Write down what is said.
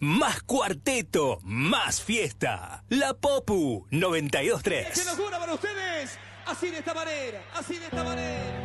más cuarteto, más fiesta. La Popu 92.3. ¡Qué locura para ustedes! Así de esta manera, así de esta manera.